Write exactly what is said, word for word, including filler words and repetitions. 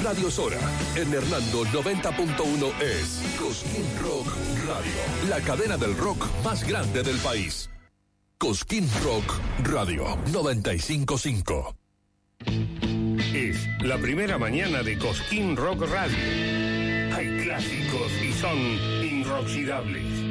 Radio Sora, en Hernando noventa punto uno es Cosquín Rock Radio, la cadena del rock más grande del país. Cosquín Rock Radio noventa y cinco punto cinco. Es la primera mañana de Cosquín Rock Radio. Hay clásicos y son inoxidables.